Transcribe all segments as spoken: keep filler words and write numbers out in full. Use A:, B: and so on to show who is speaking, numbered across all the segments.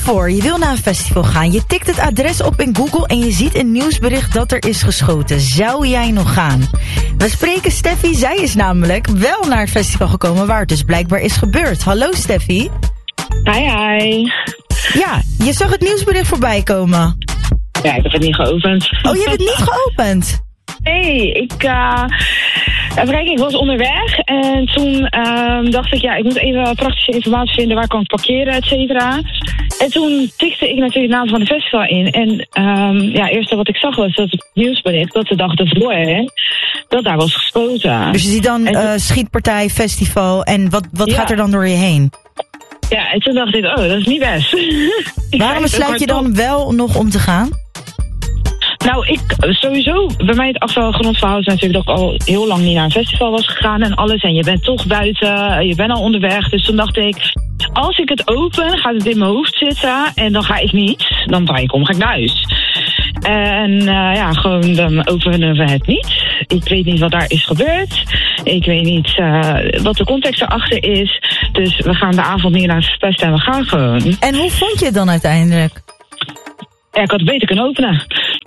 A: voor, je wil naar een festival gaan. Je tikt het adres op in Google en je ziet een nieuwsbericht dat er is geschoten. Zou jij nog gaan? We spreken Steffi. Zij is namelijk wel naar het festival gekomen waar het dus blijkbaar is gebeurd. Hallo Steffi.
B: Hi, hi.
A: Ja, je zag het nieuwsbericht voorbij komen.
B: Ja, ik heb het niet geopend.
A: Oh, je hebt het niet geopend?
B: Nee, ik, uh, even kijken, ik was onderweg en toen uh, dacht ik, ja, ik moet even praktische informatie vinden, waar kan ik parkeren, et cetera. En toen tikte ik natuurlijk de naam van de festival in en um, ja, het eerste wat ik zag was dat het nieuwsbericht dat de dag ervoor, dat daar was geschoten.
A: Dus je ziet dan
B: en,
A: uh, schietpartij, festival en wat, wat
B: ja.
A: gaat er dan door je heen?
B: Ja, en toen dacht ik, oh, dat is niet best.
A: Waarom besluit je dan wel nog om te gaan?
B: Nou, ik sowieso, bij mij het achtergrondverhaal is natuurlijk dat ik al heel lang niet naar een festival was gegaan en alles. En je bent toch buiten, je bent al onderweg. Dus toen dacht ik, als ik het open, gaat het in mijn hoofd zitten en dan ga ik niet. Dan draai ik om, ga ik naar huis. En uh, ja, gewoon dan openen we het niet. Ik weet niet wat daar is gebeurd. Ik weet niet uh, wat de context erachter is. Dus we gaan de avond niet naar het fest en we gaan gewoon.
A: En hoe vond je het dan uiteindelijk?
B: Ja, ik had het beter kunnen openen.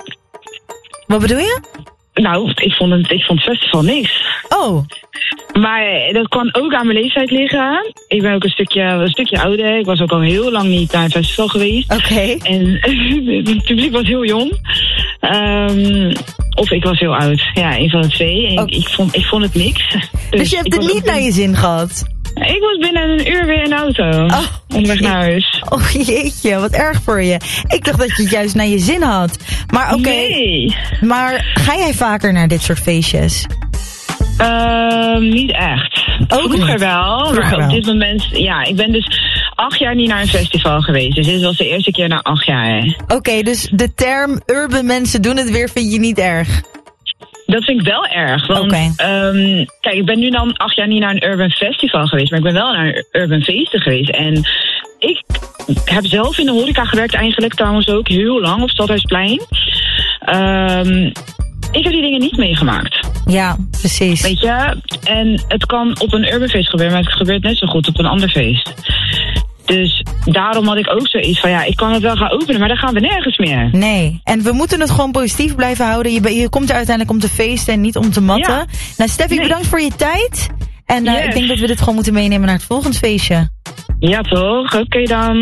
A: Wat bedoel je?
B: Nou, ik vond het, ik vond het festival niks.
A: Oh.
B: Maar dat kan ook aan mijn leeftijd liggen. Ik ben ook een stukje, een stukje ouder. Ik was ook al heel lang niet naar een festival geweest.
A: Oké. Okay.
B: En het publiek was heel jong. Um, of ik was heel oud. Ja, een van de twee. En ik, ik, vond, ik vond het niks. Dus,
A: dus je hebt het niet naar je zin gehad?
B: Ik was binnen een uur weer in de auto. Oh, onderweg naar huis.
A: Oh jeetje, wat erg voor je. Ik dacht dat je het juist naar je zin had. Maar oké. Okay.
B: Nee.
A: Maar ga jij vaker naar dit soort feestjes?
B: Uh, niet echt.
A: Ook
B: Vroeger
A: niet.
B: wel.
A: Vroeger
B: maar op
A: wel.
B: dit moment, ja, ik ben dus acht jaar niet naar een festival geweest. Dus dit was de eerste keer na acht jaar.
A: Oké, okay, dus de term urban mensen doen het weer vind je niet erg?
B: Dat vind ik wel erg. Want,
A: okay.
B: um, kijk, ik ben nu dan acht jaar niet naar een urban festival geweest. Maar ik ben wel naar een urban feesten geweest. En ik heb zelf in de horeca gewerkt eigenlijk trouwens ook heel lang op Stadhuisplein. Um, ik heb die dingen niet meegemaakt.
A: Ja, precies.
B: Weet je? En het kan op een urban feest gebeuren, maar het gebeurt net zo goed op een ander feest. Dus daarom had ik ook zoiets van, ja, ik kan het wel gaan openen, maar dan gaan we nergens meer.
A: Nee, en we moeten het gewoon positief blijven houden. Je, je komt er uiteindelijk om te feesten en niet om te matten. Ja. Nou, Steffi, nee. bedankt voor je tijd. En uh, yes. ik denk dat we dit gewoon moeten meenemen naar het volgende feestje.
B: Ja, toch? Oké okay, dan.